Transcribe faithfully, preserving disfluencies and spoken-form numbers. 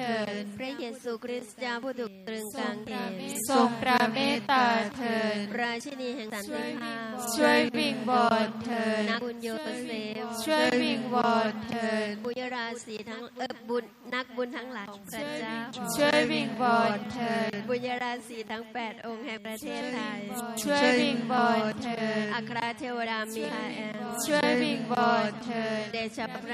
ถิดพระเยซูคริสต์เจ้าผู้ถูกตรึงกางเขนทรงพระเมตตาเถิดราชินีแห่งสันติภาพช่วยวิงวอนเถิดนักบุญโยเซฟช่วยวิงวอนเถิดบุญราศีทั้งเออบุญนักบุญทั้งหลายของพระเจ้าช่วยวิงวอนเถิดบุญราศีทั้งแปดองค์แห่งประเทศไทยช่วยวิงวอนเถิดอัครเทวดามีคาเอลช่วยวิงวอนเถิดเดชะ